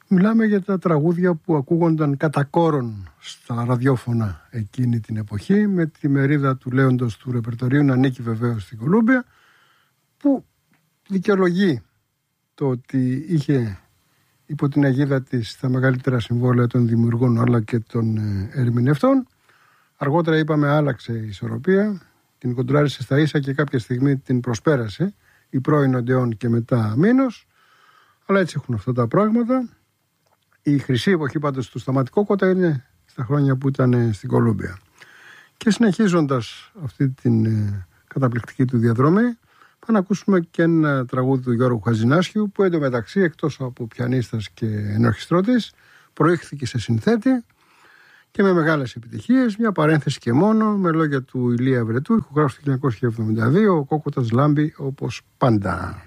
Μιλάμε για τα τραγούδια που ακούγονταν κατά κόρον στα ραδιόφωνα εκείνη την εποχή, με τη μερίδα του λέοντος του ρεπερτορίου να ανήκει βεβαίως στην Κολούμπια, που δικαιολογεί το ότι είχε υπό την αγίδα της τα μεγαλύτερα συμβόλαια των δημιουργών αλλά και των ερμηνευτών. Αργότερα είπαμε άλλαξε η ισορροπία, την κοντράρισε στα ίσα και κάποια στιγμή την προσπέρασε η πρώην Οντεόν και μετά Μήνος, αλλά έτσι έχουν αυτά τα πράγματα. Η χρυσή εποχή πάντως του Σταμάτη Κόκοτα είναι στα χρόνια που ήταν στην Κολούμπια. Και συνεχίζοντας αυτή την καταπληκτική του διαδρομή, θα να ακούσουμε και ένα τραγούδι του Γιώργου Χατζηνάσχιου, που εντωμεταξύ εκτός από πιανίστας και ενορχιστρώτης προήχθηκε σε συνθέτη και με μεγάλες επιτυχίες. Μια παρένθεση και μόνο, με λόγια του Ηλία Βρετού, ηχογράφηση του 1972, ο Κόκοτας λάμπει όπως πάντα.